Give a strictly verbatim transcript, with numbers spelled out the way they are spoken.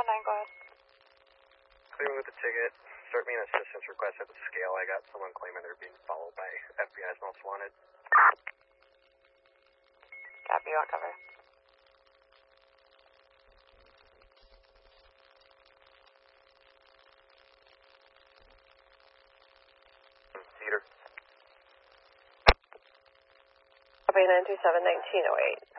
one nine, go ahead. Clearing with the ticket. Start me an assistance request at the scale. I got someone claiming they're being followed by F B I's most wanted. Copy, you want cover. Cedar. Copy, nine two seven, nineteen oh eight.